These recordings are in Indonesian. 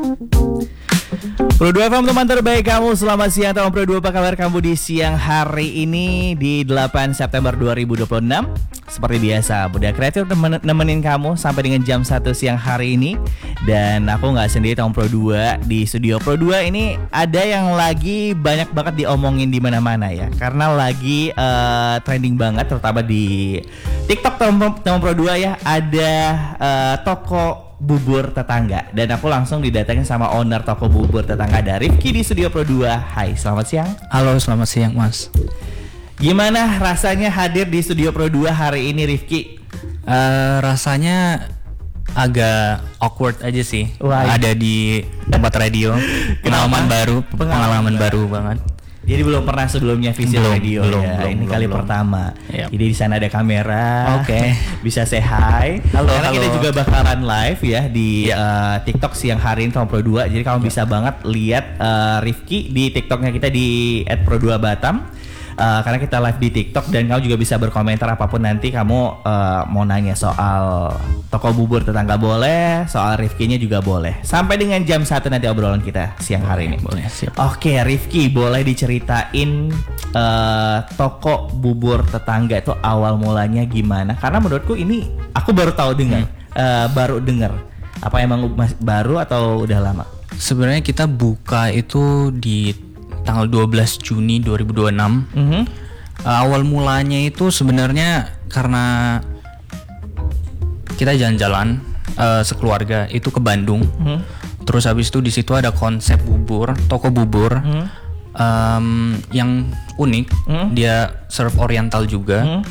Pro 2 FM teman terbaik kamu, selamat siang teman Pro 2, apa kabar kamu di siang hari ini di 8 September 2026. Seperti biasa, Budak Kreatif nemenin kamu sampai dengan jam 1 siang hari ini. Dan aku gak sendiri teman Pro 2, di studio Pro 2 ini ada yang lagi banyak banget diomongin di mana-mana ya. Karena lagi trending banget terutama di TikTok teman Pro 2 ya. Ada toko bubur tetangga, dan aku langsung didatengin sama owner toko bubur tetangga, ada Rifki di studio Pro 2. Hai, selamat siang. Halo, selamat siang Mas. Gimana rasanya hadir di studio Pro 2 hari ini, Rifki? Rasanya agak awkward aja sih. Wah, ada di tempat radio. Pengalaman baru banget. Jadi belum pernah sebelumnya visit radio ya. Ini kali pertama. Yep. Jadi di sana ada kamera. Oke. Bisa say hi. Karena kita juga bakalan live ya di TikTok siang hari ini sama Pro 2. Jadi kamu bisa banget lihat Rifki di TikToknya kita di @pro2batam. Karena kita live di TikTok, dan kamu juga bisa berkomentar apapun nanti kamu mau nanya soal toko bubur tetangga boleh, soal Rifkinya juga boleh. Sampai dengan jam 1 nanti obrolan kita siang hari ini. Boleh, siap. Oke, Rifki, boleh diceritain toko bubur tetangga itu awal mulanya gimana? Karena menurutku ini aku baru tahu baru dengar. Apa emang baru atau udah lama? Sebenarnya kita buka itu di tanggal 12 Juni 2026. Awal mulanya itu sebenarnya karena kita jalan-jalan sekeluarga itu ke Bandung. Terus habis itu di situ ada konsep bubur, toko bubur yang unik. Dia serve oriental juga.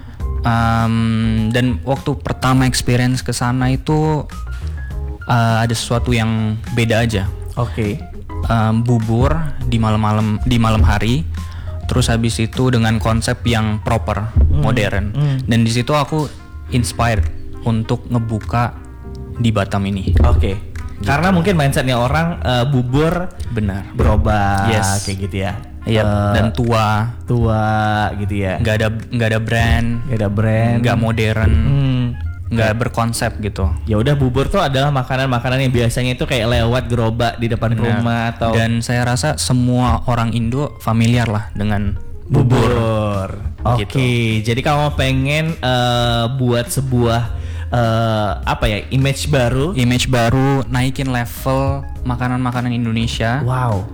Dan waktu pertama experience ke sana itu ada sesuatu yang beda aja. Oke. Bubur di malam hari, terus habis itu dengan konsep yang proper, modern. Dan di situ aku inspired untuk ngebuka di Batam ini. Oke. Karena mungkin mindsetnya orang bubur Benar. berubah, Yes. kayak gitu ya. Iya, dan tua gitu ya. nggak ada brand, nggak modern, nggak berkonsep gitu. Ya udah, bubur tuh adalah makanan-makanan yang biasanya itu kayak lewat gerobak di depan rumah atau. Dan saya rasa semua orang Indo familiar lah dengan bubur. Oke, Gitu. jadi kamu pengen buat sebuah image baru, naikin level makanan-makanan Indonesia. Wow.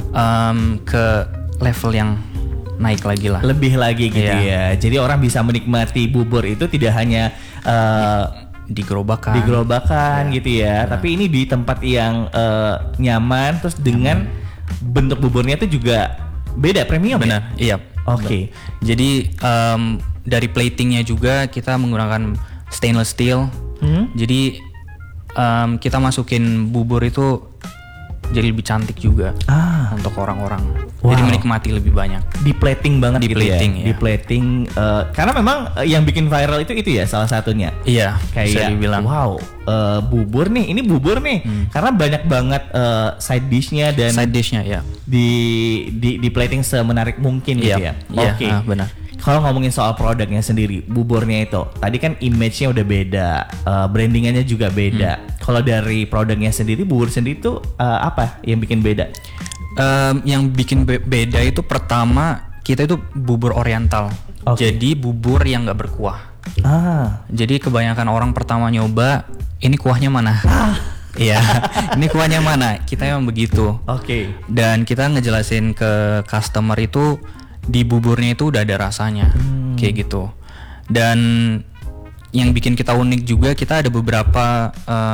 Ke level yang naik lagi lah. Lebih lagi gitu Iya. ya. Jadi orang bisa menikmati bubur itu tidak hanya di gerobakan gitu ya. Tapi ini di tempat yang nyaman, terus dengan bentuk buburnya itu juga beda, premium. Benar, iya. Oke. Jadi dari platingnya juga kita menggunakan stainless steel. Jadi kita masukin bubur itu jadi lebih cantik juga untuk orang-orang. Wow. Jadi menikmati lebih banyak. Di plating banget Di gitu plating, ya. ya. Di plating karena memang yang bikin viral itu ya salah satunya. Iya, bisa Kayak dibilang. wow, bubur nih, ini bubur nih. Karena banyak banget side dishnya dan Side dishnya ya. di plating semenarik mungkin gitu ya. Iya, Oke. benar. Kalau ngomongin soal produknya sendiri, buburnya itu, tadi kan image-nya udah beda, brandingannya juga beda. Kalau dari produknya sendiri, bubur sendiri itu apa yang bikin beda? Yang bikin beda itu pertama kita itu bubur oriental. Oke. Jadi bubur yang nggak berkuah. Jadi kebanyakan orang pertama nyoba, ini kuahnya mana? Iya, ini kuahnya mana? Kita emang begitu. Oke. Dan kita ngejelasin ke customer itu di buburnya itu udah ada rasanya, kayak gitu. Dan yang bikin kita unik juga, kita ada beberapa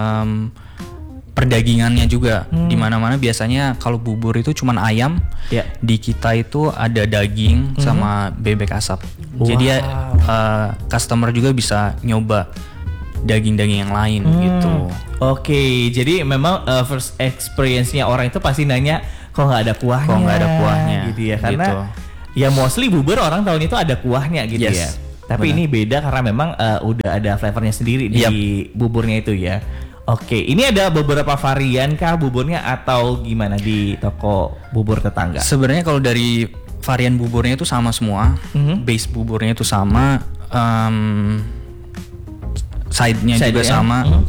perdagingannya juga. Di mana-mana biasanya kalau bubur itu cuman ayam, di kita itu ada daging sama bebek asap. Jadi customer juga bisa nyoba daging-daging yang lain gitu. Oke, jadi memang first experience-nya orang itu pasti nanya kok nggak ada kuahnya, gitu ya. Karena gitu. Ya mostly bubur orang tahun itu ada kuahnya gitu Yes, ya. Tapi ini beda karena memang udah ada flavornya sendiri di buburnya itu ya. Oke, ini ada beberapa varian kah buburnya atau gimana di toko bubur tetangga? Sebenarnya kalau dari varian buburnya itu sama semua, base buburnya itu sama, side-nya juga sama.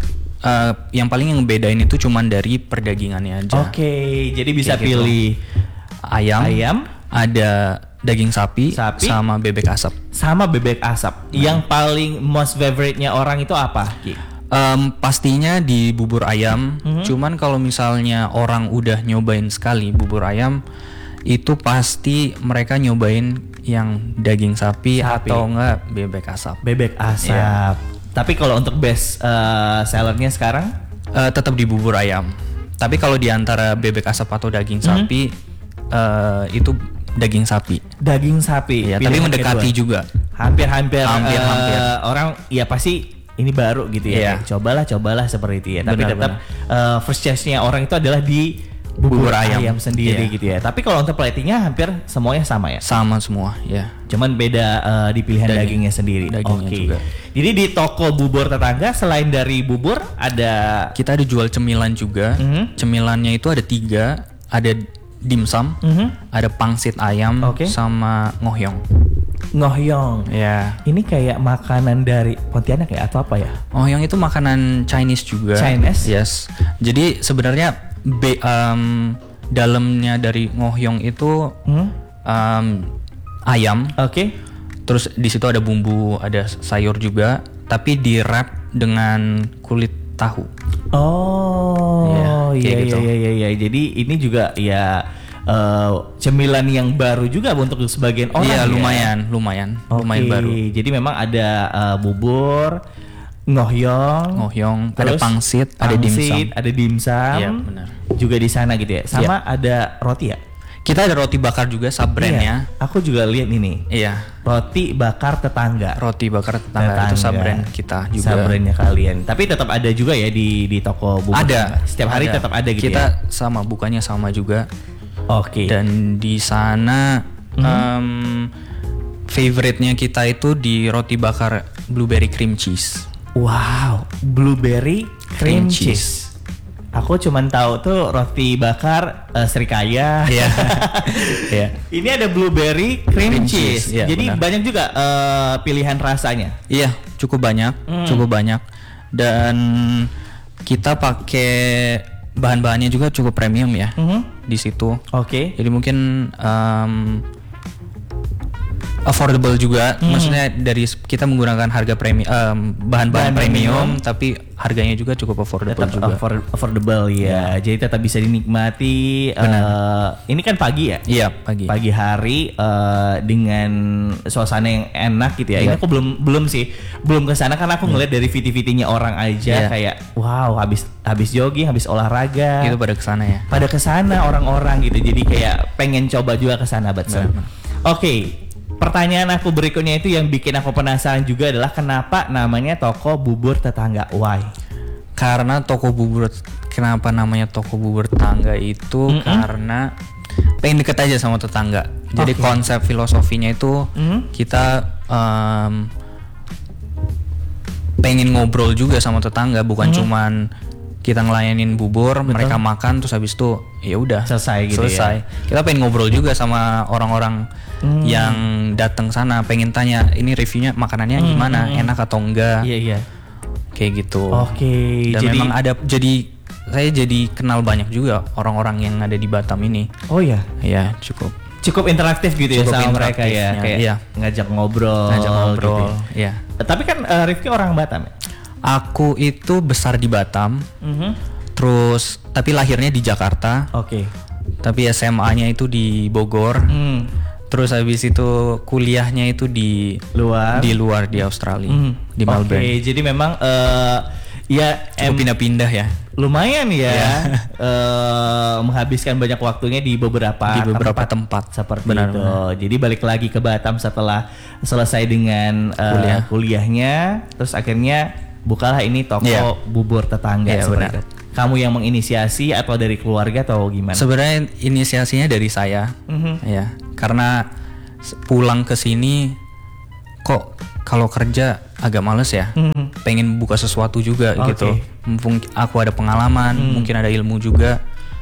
yang paling ngebedain itu cuman dari perdagingannya aja. Oke, jadi bisa Kayak gitu. pilih Ayam, ada daging sapi, sama bebek asap. sama bebek asap. Yang paling most favorite-nya orang itu apa, Ki? Pastinya di bubur ayam. Cuman kalau misalnya orang udah nyobain sekali bubur ayam, itu pasti mereka nyobain yang daging sapi. Atau enggak bebek asap. Bebek asap. Iya. Tapi kalau untuk best sellernya sekarang? Tetap di bubur ayam. Tapi kalau di antara bebek asap atau daging sapi, itu daging sapi. Daging sapi. Ya, tapi mendekati juga. Hampir-hampir. Hampir. Orang ya pasti ini baru gitu ya. Iya. Cobalah seperti itu ya. Tapi Benar, tetap first choice-nya orang itu adalah di bubur ayam sendiri Iya. gitu ya. Tapi kalau untuk platingnya hampir semuanya sama ya. Sama semua, ya. Cuman beda di pilihan dagingnya sendiri. Dagingnya Oke. juga. Jadi di toko bubur tetangga selain dari bubur ada Kita ada jual cemilan juga. Cemilannya itu ada 3, ada dimsum, ada pangsit ayam, Oke. sama ngohyong. ngohyong. Ya. Ini kayak makanan dari Pontianak ya atau apa ya? Ngohyong itu makanan Chinese juga. Chinese? Yes. Jadi sebenarnya dalamnya dari ngohyong itu ayam. Oke. Terus di situ ada bumbu, ada sayur juga, tapi di wrap dengan kulit tahu. Oh, Iya, kayak gitu. iya. Jadi ini juga ya cemilan yang baru juga untuk sebagian orang. Iya, ya? lumayan Oke, baru. jadi memang ada bubur, ngohyong, Ada pangsit, ada dimsum. ada dimsum. Iya, benar. Juga di sana gitu ya. Sama ada roti ya? Kita ada roti bakar juga, sub brandnya. Iya, aku juga lihat ini. Iya. Roti bakar tetangga. Roti bakar tetangga itu sub brand kita juga. Sub brandnya kalian. Tapi tetap ada juga ya di toko bubur. Ada. tetangga? Setiap hari tetap ada gitu kita ya. sama, bukannya sama juga. Oke. Dan di sana favorite-nya kita itu di roti bakar blueberry cream cheese. Wow, blueberry cream cheese. Aku cuman tahu tuh roti bakar Srikaya. Iya. Iya. Ini ada blueberry cream cheese. Iya, Jadi benar. banyak juga pilihan rasanya. Iya, cukup banyak. Dan kita pakai bahan-bahannya juga cukup premium ya di situ. Oke. Jadi mungkin affordable juga. Maksudnya dari kita menggunakan harga premium, bahan-bahan premium, tapi harganya juga cukup affordable Tetap juga. affordable ya. Jadi tetap bisa dinikmati. Ini kan pagi ya? Iya, pagi. Pagi hari dengan suasana yang enak gitu ya. Ini aku belum ke sana karena aku ngeliat dari VT-VT-nya orang aja kayak wow, habis jogging, habis olahraga. Itu pada kesana ya. Pada kesana orang-orang gitu. Jadi kayak pengen coba juga kesana, Batson. Oke. Pertanyaan aku berikutnya itu yang bikin aku penasaran juga adalah kenapa namanya toko bubur tetangga? Why? Karena kenapa namanya toko bubur tetangga itu karena pengen deket aja sama tetangga. Jadi konsep filosofinya itu kita pengen ngobrol juga sama tetangga, bukan cuman kita ngelayanin bubur, mereka makan terus habis itu ya udah Selesai gitu ya. Kita pengen ngobrol juga sama orang-orang yang datang sana, pengen tanya ini reviewnya makanannya gimana, enak atau enggak. Iya. Kayak gitu. Oke. Dan Jadi memang saya jadi kenal banyak juga orang-orang yang ada di Batam ini. oh ya, Ya, cukup interaktif gitu ya Cukup sama mereka ya, interaktifnya, kayak iya. ngajak ngobrol. ngobrol. Gitu. Ya. Tapi kan Rifki orang Batam ya? Aku itu besar di Batam. Terus tapi lahirnya di Jakarta. Oke. Tapi SMA-nya itu di Bogor. Terus habis itu kuliahnya itu di luar di Australia, di Melbourne. Oke, jadi memang ya Cukup pindah-pindah ya. lumayan ya menghabiskan banyak waktunya di beberapa tempat. seperti Benar. itu. Jadi balik lagi ke Batam setelah selesai dengan kuliahnya, terus akhirnya bukalah ini toko bubur tetangga. Iya, seperti benar. itu. Kamu yang menginisiasi atau dari keluarga atau gimana? Sebenarnya inisiasinya dari saya, ya, karena pulang ke sini kok kalau kerja agak males ya, pengen buka sesuatu juga gitu. Mumpung aku ada pengalaman, mungkin ada ilmu juga,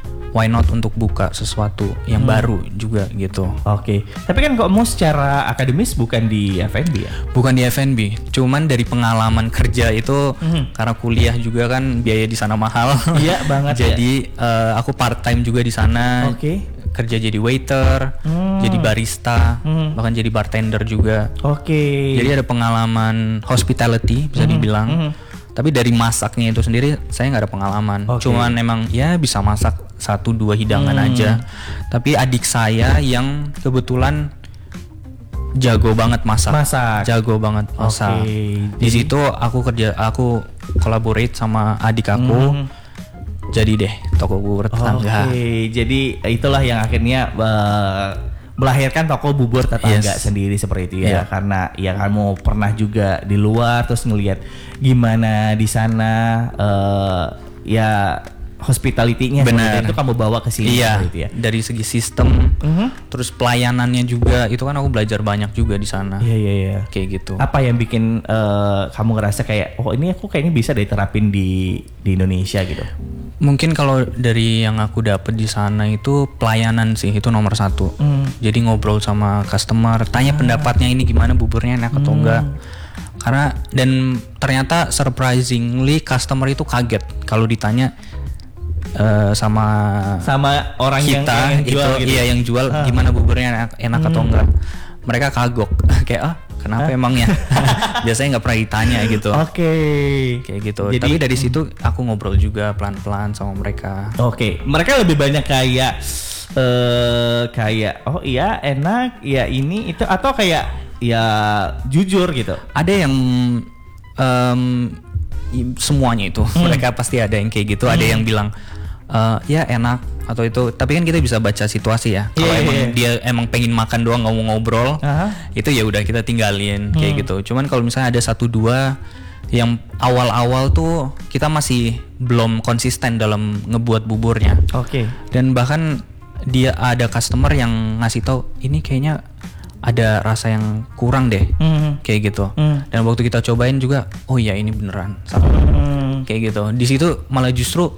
why not untuk buka sesuatu yang baru juga gitu. Oke. Tapi kan kamu secara akademis bukan di F&B ya? Bukan di F&B, cuman dari pengalaman kerja itu karena kuliah juga kan biaya di sana mahal. Iya banget. Jadi aku part time juga di sana. Oke. Kerja jadi waiter, jadi barista, bahkan jadi bartender juga. Oke. Jadi ada pengalaman hospitality bisa dibilang. Tapi dari masaknya itu sendiri saya nggak ada pengalaman. Cuman emang ya bisa masak 1-2 hidangan aja. Tapi adik saya yang kebetulan jago banget masak. Jago banget masak. Di situ aku collaborate sama adik aku. Jadi deh toko bubur tetangga. Jadi itulah yang akhirnya melahirkan toko bubur tetangga sendiri seperti itu ya. Karena ya kamu pernah juga di luar terus ngelihat gimana di sana ya hospitality-nya itu kamu bawa ke sini gitu ya. Dari segi sistem, terus pelayanannya juga itu kan aku belajar banyak juga di sana. Iya. Kayak gitu. Apa yang bikin kamu ngerasa kayak ini aku kayaknya bisa diterapin di Indonesia gitu? Mungkin kalau dari yang aku dapat di sana itu pelayanan sih itu nomor 1. Jadi ngobrol sama customer, tanya pendapatnya ini gimana buburnya enak atau enggak. Karena dan ternyata surprisingly customer itu kaget kalau ditanya sama orang kita yang jual itu gitu. Iya yang jual gimana buburnya enak atau enggak. Mereka kagok kayak kenapa emangnya? Biasanya nggak pernah ditanya gitu. Kayak gitu. Jadi, tapi dari situ aku ngobrol juga pelan-pelan sama mereka. Mereka lebih banyak kayak oh iya enak ya ini itu atau kayak ya jujur gitu. Ada yang semuanya itu. Mereka pasti ada yang kayak gitu. Ada yang bilang ya enak atau itu, tapi kan kita bisa baca situasi ya. Kalau dia emang pengen makan doang nggak mau ngobrol, itu ya udah kita tinggalin kayak gitu. Cuman kalau misalnya ada 1-2 yang awal-awal tuh kita masih belum konsisten dalam ngebuat buburnya. Dan bahkan dia ada customer yang ngasih tahu ini kayaknya ada rasa yang kurang deh, kayak gitu. Dan waktu kita cobain juga, oh iya ini beneran sama, kayak gitu. Di situ malah justru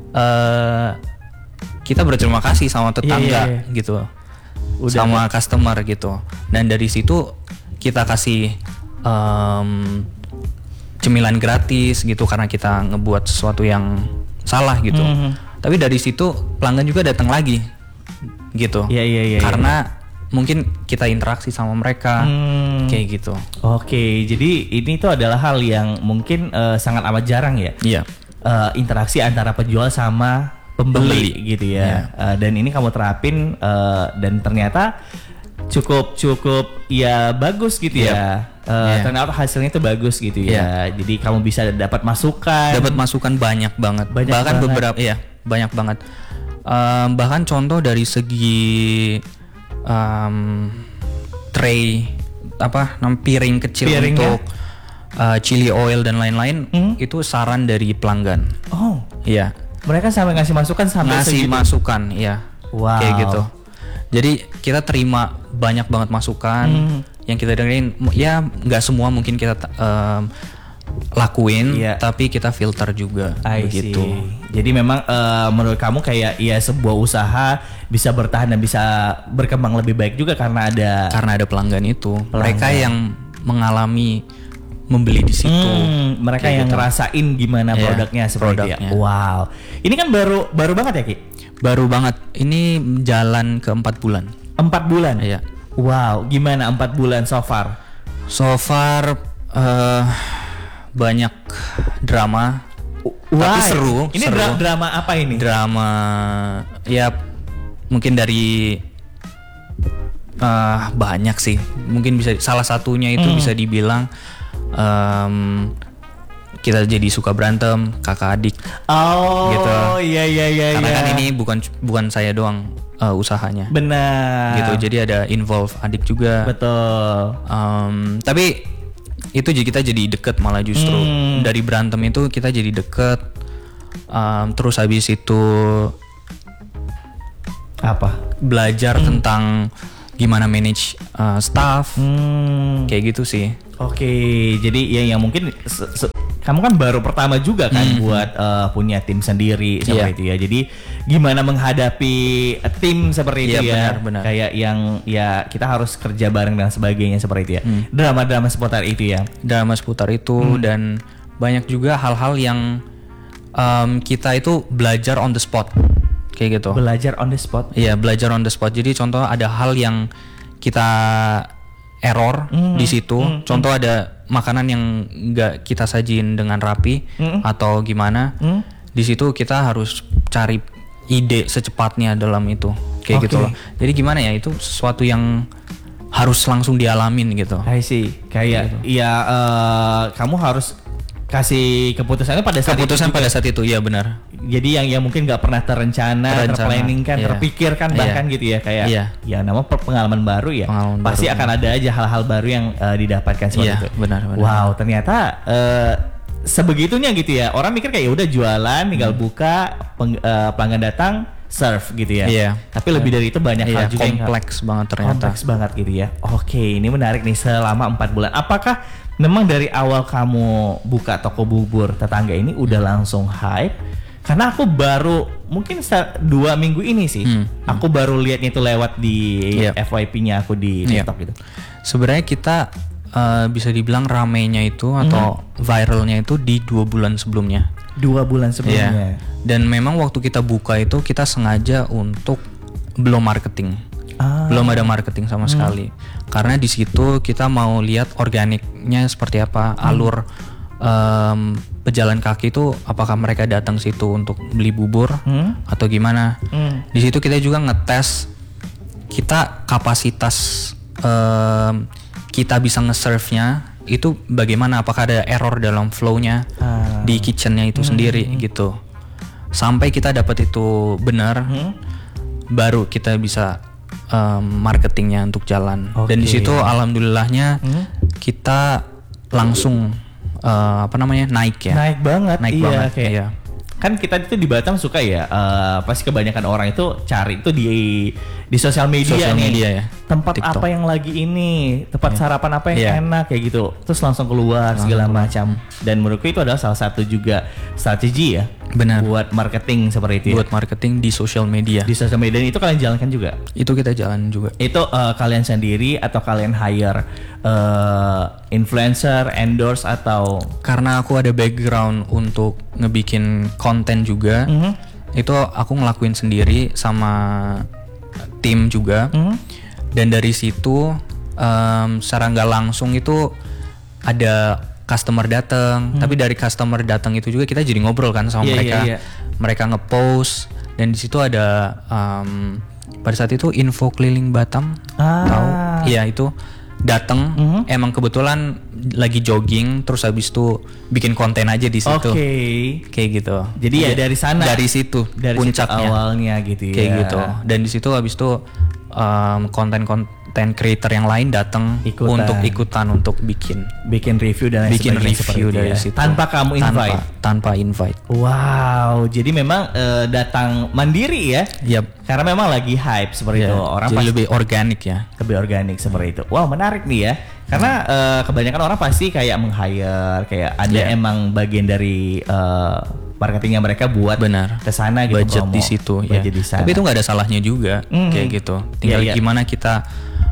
kita berterima kasih sama tetangga gitu, sama customer gitu. Dan dari situ kita kasih cemilan gratis gitu karena kita ngebuat sesuatu yang salah gitu. Tapi dari situ pelanggan juga datang lagi gitu. Karena mungkin kita interaksi sama mereka kayak gitu. Jadi ini tuh adalah hal yang mungkin sangat amat jarang ya. Interaksi antara penjual sama pembeli gitu ya. Dan ini kamu terapin dan ternyata cukup ya bagus gitu ya. Ternyata hasilnya itu bagus gitu ya. Jadi kamu bisa dapat masukan banyak banget. Bahkan beberapa banyak banget. Bahkan contoh dari segi tray piring kecil untuk chili oil dan lain-lain itu saran dari pelanggan. Iya. Mereka sampai ngasih masukan masukan, iya. Wow. Kayak gitu. Jadi kita terima banyak banget masukan yang kita dengerin. Ya nggak semua mungkin kita lakuin, tapi kita filter juga begitu. Jadi memang menurut kamu kayak ya sebuah usaha bisa bertahan dan bisa berkembang lebih baik juga karena ada pelanggan itu. Mereka yang mengalami membeli di situ. Mereka yang ngerasain gimana produknya seperti itu. Wow. Ini kan baru banget ya Ki? Baru banget. Ini jalan ke 4 bulan. 4 bulan? Iya. Wow, gimana 4 bulan so far? So far banyak drama. Tapi seru. Ini drama apa ini? Drama ya mungkin dari banyak sih. Mungkin bisa salah satunya itu bisa dibilang kita jadi suka berantem kakak adik. Gitu. Iya. Karena kan ini bukan saya doang usahanya. Benar. Gitu. Jadi ada involve adik juga. Betul. Tapi itu kita jadi deket malah justru dari berantem itu kita jadi deket. Terus habis itu belajar tentang gimana manage staff kayak gitu sih. Jadi yang mungkin kamu kan baru pertama juga kan buat punya tim sendiri seperti itu ya. Jadi gimana menghadapi tim seperti itu ya? Benar. Kayak yang ya kita harus kerja bareng dan sebagainya seperti itu ya. Drama-drama seputar itu ya. Drama seputar itu dan banyak juga hal-hal yang kita itu belajar on the spot kayak gitu. Belajar on the spot. Iya, belajar on the spot. Jadi contoh ada hal yang kita error di situ. Contoh ada makanan yang nggak kita sajin dengan rapi atau gimana. Di situ kita harus cari ide secepatnya dalam itu kayak gitu loh. Jadi gimana ya, itu sesuatu yang harus langsung dialamin gitu. I see. Kayak gitu. ya kamu harus kasih keputusannya pada saat itu ya benar. Jadi yang mungkin nggak pernah terencana, terplanning kan, terpikir kan bahkan gitu ya, kayak ya nama pengalaman baru ya. Pasti akan ada aja hal-hal baru yang didapatkan seperti itu. Benar. Wow, ternyata sebegitunya gitu ya. Orang mikir kayak ya udah jualan, tinggal buka, pelanggan datang, serve gitu ya. Tapi lebih dari itu banyak hal juga kompleks banget ternyata. Kompleks banget gitu ya. Oke, ini menarik nih selama 4 bulan. Apakah memang dari awal kamu buka toko bubur tetangga ini udah langsung hype? Karena aku baru mungkin 2 minggu ini sih, aku baru lihatnya itu lewat di FYP-nya aku di TikTok gitu. Sebenarnya kita bisa dibilang ramenya itu atau viralnya itu di 2 bulan sebelumnya. 2 bulan sebelumnya. Dan memang waktu kita buka itu kita sengaja untuk belum marketing. Belum ada marketing sama sekali. Karena di situ kita mau lihat organiknya seperti apa, alur pejalan kaki itu apakah mereka datang situ untuk beli bubur atau gimana. Di situ kita juga ngetes kita kapasitas kita bisa nge-serve-nya itu bagaimana, apakah ada error dalam flow-nya di kitchen-nya itu sendiri gitu. Sampai kita dapat itu benar, baru kita bisa marketingnya untuk jalan. Dan di situ alhamdulillahnya kita langsung naik ya. Naik banget. Iya. Kan kita itu di Batam suka ya, pasti kebanyakan orang itu cari itu di sosial media ya. Tempat TikTok. Apa yang lagi ini, tempat sarapan apa yang enak kayak gitu. Terus langsung keluar segala macam. Dan menurutku itu adalah salah satu juga strategi ya. Benar. Buat marketing seperti itu. Buat marketing di sosial media. Di sosial media itu kalian jalankan juga? Itu kita jalan juga. Itu kalian sendiri atau kalian hire influencer, endorse atau? Karena aku ada background untuk ngebikin konten juga. Itu aku ngelakuin sendiri sama tim juga. Dan dari situ secara nggak langsung itu ada customer datang, tapi dari customer datang itu juga kita jadi ngobrol kan sama mereka. Mereka ngepost dan di situ ada pada saat itu info keliling Batam, tahu? Iya itu datang, emang kebetulan lagi jogging, terus habis itu bikin konten aja di situ. Kayak gitu. Jadi ya dari sana. Dari situ, dari puncaknya. Situ awalnya gitu ya. Kayak gitu. Dan di situ habis itu konten creator yang lain datang untuk ikutan untuk bikin review dan lain bikin review dari situ tanpa kamu invite. Tanpa invite. Wow, jadi memang datang mandiri ya. Karena memang lagi hype seperti itu. Orang jadi lebih organik ya. Lebih organik seperti itu. Wow, menarik nih ya. Karena kebanyakan orang pasti kayak meng-hire, kayak ada emang bagian dari marketingnya mereka buat kesana gitu, budget promo. Di situ budget di sana. Tapi itu nggak ada salahnya juga kayak gitu. Tinggal gimana kita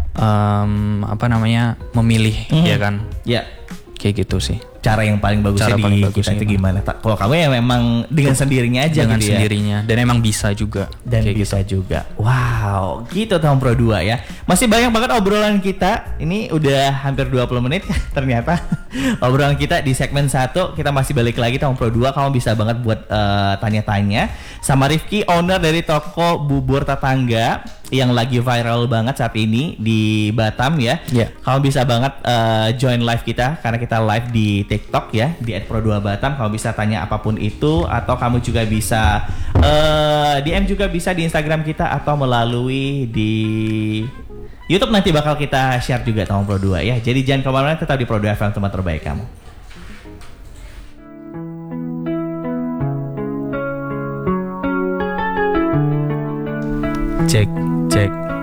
memilih ya kan. Kayak gitu sih. Cara yang paling bagus kita itu gimana? Kalau kamu ya memang dengan sendirinya aja dengan gitu sendirinya dan emang bisa juga. Dan bisa juga. Wow, gitu tahun Pro 2 ya. Masih banyak banget obrolan kita. Ini udah hampir 20 menit ternyata. Obrolan kita di segmen 1 kita masih balik lagi tahun Pro 2. Kamu bisa banget buat tanya-tanya sama Rifki, owner dari toko bubur tetangga yang lagi viral banget saat ini di Batam ya. Kamu bisa banget join live kita karena kita live di TikTok ya di @pro2batam. Kamu bisa tanya apapun itu atau kamu juga bisa DM juga bisa di Instagram kita atau melalui di YouTube nanti bakal kita share juga tahun Pro 2 ya. Jadi jangan kemana-mana, tetap di Pro 2 FM, teman terbaik kamu. Cek.